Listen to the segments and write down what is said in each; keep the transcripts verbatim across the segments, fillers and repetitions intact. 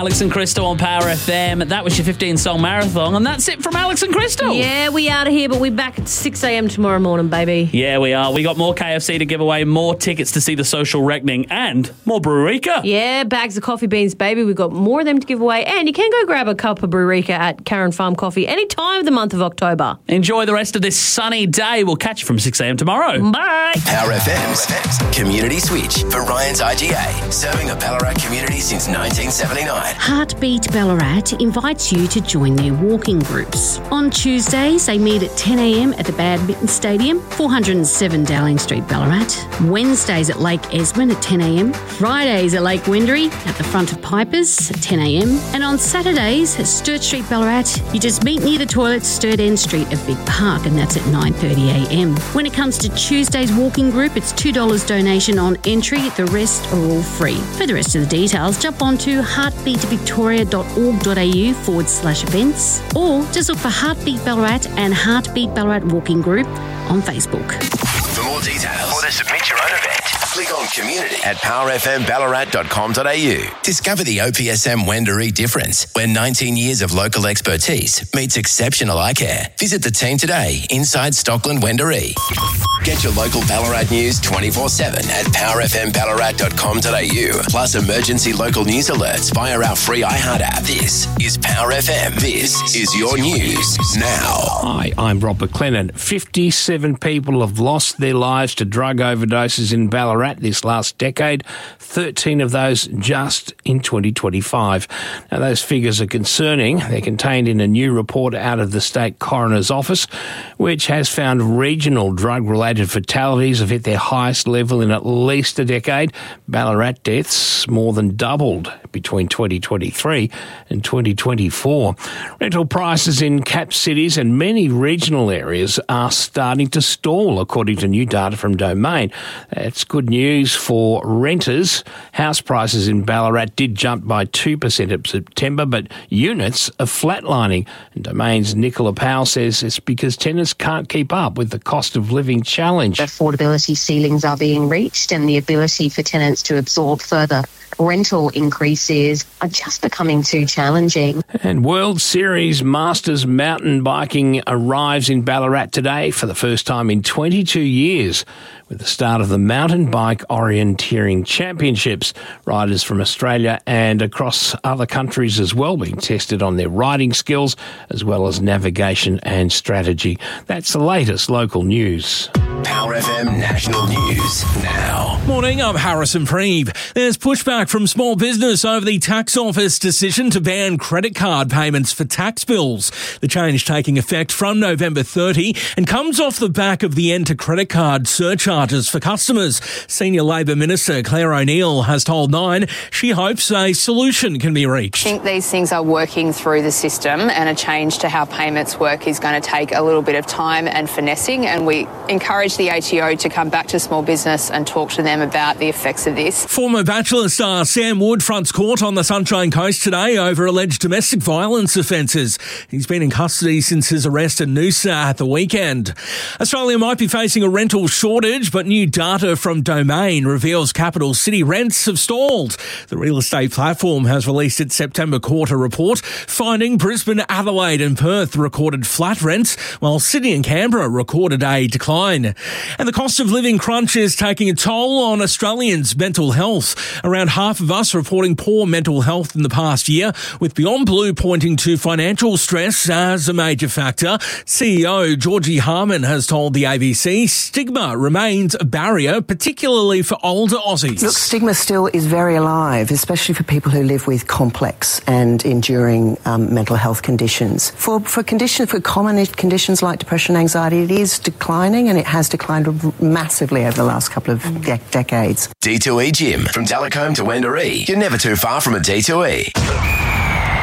Alex and Crystal on Power F M. That was your fifteen-song marathon, and that's it from Alex and Crystal. Yeah, we out of here, but we're back at six a.m. tomorrow morning, baby. Yeah, we are. We got more K F C to give away, more tickets to see The Social Reckoning, and more Breweryka. Yeah, bags of coffee beans, baby. We've got more of them to give away, and you can go grab a cup of Breweryka at Karen Farm Coffee any time of the month of October. Enjoy the rest of this sunny day. We'll catch you from six a.m. tomorrow. Bye. Power F M's Community Switch for Ryan's I G A, serving a Ballarat community since nineteen seventy-nine. Heartbeat Ballarat invites you to join their walking groups. On Tuesdays, they meet at ten a.m. at the Badminton Stadium, four oh seven Dowling Street, Ballarat. Wednesdays at Lake Esmond at ten a.m. Fridays at Lake Wendouree at the front of Pipers at ten a.m. And on Saturdays at Sturt Street, Ballarat, you just meet near the toilets, Sturt End Street at Big Park, and that's at nine thirty a.m. When it comes to Tuesday's walking group, it's two dollars donation on entry. The rest are all free. For the rest of the details, jump on to heartbeatvictoria.org.au forward slash events, or just look for Heartbeat Ballarat and Heartbeat Ballarat Walking Group on Facebook. For more details or to submit your own event, click on community at power f m ballarat dot com dot a u. Discover the O P S M Wendouree difference, where nineteen years of local expertise meets exceptional eye care. Visit the team today inside Stockland Wendouree. Get your local Ballarat news twenty-four seven at power f m ballarat dot com dot a u, plus emergency local news alerts via our free iHeart app. This is Power F M. This is your news now. Hi, I'm Rob McLennan. fifty-seven people have lost their lives to drug overdoses in Ballarat this last decade, thirteen of those just in twenty twenty-five. Now, those figures are concerning. They're contained in a new report out of the State Coroner's Office, which has found regional drug-related fatalities have hit their highest level in at least a decade. Ballarat deaths more than doubled between twenty twenty-three and twenty twenty-four. Rental prices in cap cities and many regional areas are starting to stall, according to new data from Domain. That's good news for renters. House prices in Ballarat did jump by two percent in September, but units are flatlining. And Domain's Nicola Powell says it's because tenants can't keep up with the cost of living challenge. Affordability ceilings are being reached, and the ability for tenants to absorb further rental increases are just becoming too challenging. And World Series Masters mountain biking arrives in Ballarat today for the first time in twenty-two years, with the start of the Mountain Bike Orienteering Championships. Riders from Australia and across other countries as well being tested on their riding skills as well as navigation and strategy. That's the latest local news. Power F M National News now. Morning, I'm Harrison Preeve. There's pushback from small business over the tax office decision to ban credit card payments for tax bills. The change taking effect from November thirtieth and comes off the back of the end to credit card surcharges for customers. Senior Labor Minister Claire O'Neill has told Nine she hopes a solution can be reached. I think these things are working through the system, and a change to how payments work is going to take a little bit of time and finessing, and we encourage the A T O to come back to small business and talk to them about the effects of this. Former Bachelor star Sam Wood fronts court on the Sunshine Coast today over alleged domestic violence offences. He's been in custody since his arrest in Noosa at the weekend. Australia might be facing a rental shortage, but new data from Domain reveals capital city rents have stalled. The real estate platform has released its September quarter report, finding Brisbane, Adelaide and Perth recorded flat rents, while Sydney and Canberra recorded a decline. And the cost of living crunch is taking a toll on Australians' mental health. Around half of us reporting poor mental health in the past year, with Beyond Blue pointing to financial stress as a major factor. C E O Georgie Harman has told the A B C stigma remains a barrier, particularly for older Aussies. Look, stigma still is very alive, especially for people who live with complex and enduring um, mental health conditions. For for conditions, for common conditions like depression and anxiety, it is declining, and it has declined massively over the last couple of de- decades. D two E Gym. From Delacombe to Wendouree, you're never too far from a D two E.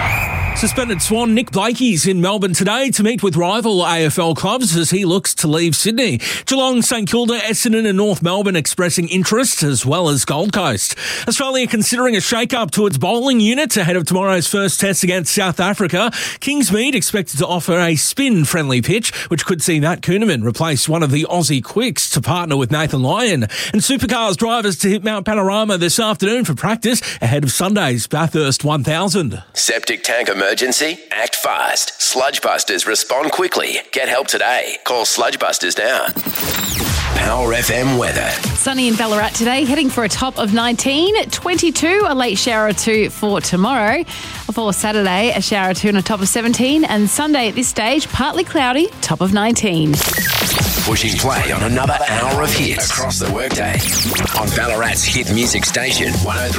Suspended Swan Nick Blakey's in Melbourne today to meet with rival A F L clubs as he looks to leave Sydney. Geelong, St Kilda, Essendon and North Melbourne expressing interest, as well as Gold Coast. Australia considering a shake-up to its bowling unit ahead of tomorrow's first test against South Africa. Kingsmead expected to offer a spin-friendly pitch, which could see Matt Kuhneman replace one of the Aussie quicks to partner with Nathan Lyon. And Supercars drivers to hit Mount Panorama this afternoon for practice ahead of Sunday's Bathurst one thousand. Septic tank emergency? Act fast. Sludgebusters respond quickly. Get help today. Call Sludgebusters now. Power F M weather. Sunny in Ballarat today, heading for a top of nineteen, twenty-two, a late shower or two for tomorrow. For Saturday, a shower or two and a top of seventeen, and Sunday at this stage, partly cloudy, top of nineteen. Pushing play on another hour of hits across the workday on Ballarat's hit music station, one oh three.